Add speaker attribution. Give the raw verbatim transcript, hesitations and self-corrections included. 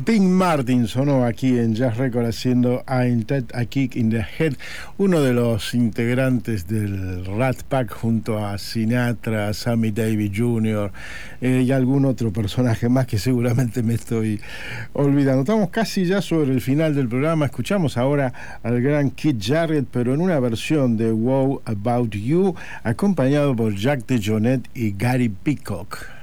Speaker 1: Dean Martin sonó aquí en Jazz Record haciendo I'm Dead a Kick in the Head, uno de los integrantes del Rat Pack junto a Sinatra, Sammy Davis junior eh, y algún otro personaje más que seguramente me estoy olvidando. Estamos casi ya sobre el final del programa. Escuchamos ahora al gran Keith Jarrett, pero en una versión de Wow About You, acompañado por Jack DeJohnette y Gary Peacock.